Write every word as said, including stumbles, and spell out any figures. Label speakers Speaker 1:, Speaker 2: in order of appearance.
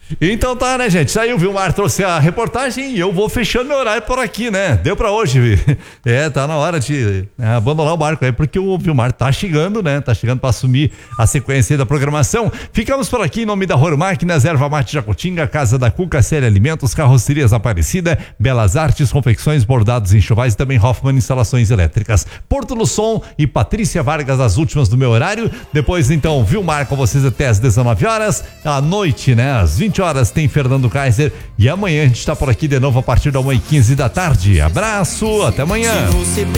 Speaker 1: Então tá, né, gente? Saiu, o Vilmar trouxe a reportagem e eu vou fechando meu horário por aqui, né? Deu pra hoje. É, tá na hora de né, abandonar o barco aí, porque o Vilmar tá chegando, né? Tá chegando pra assumir a sequência da programação. Ficamos por aqui em nome da Ror Máquinas, Erva Mate Jacutinga, Casa da Cuca, Série Alimentos, Carrocerias Aparecida, Belas Artes, Confecções, Bordados e Enxovais e também Hoffman Instalações Elétricas. Porto no Som e Patrícia Vargas, as últimas do meu horário. Depois, então, Vilmar com vocês até às dezenove horas. À noite, né? Às vinte horas tem Fernando Kaiser e amanhã a gente está por aqui de novo a partir da uma e quinze da tarde. Abraço, até amanhã.